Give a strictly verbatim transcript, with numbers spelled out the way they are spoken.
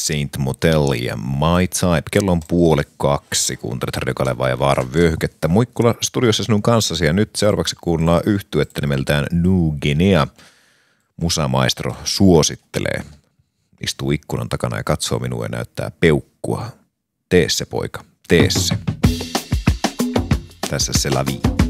Saint Motel ja My Type. Kello on puoli kaksi. Kuuntelet Radio Kalevaa ja Vaaran vyöhykettä. Muikkula studiossa sinun kanssasi ja nyt seuraavaksi kuunnellaan yhtyettä nimeltään New Guinea. Musamaestro suosittelee. Istuu ikkunan takana ja katsoo minua ja näyttää peukkua. Tee se, poika, tee se. Tässä se lavi.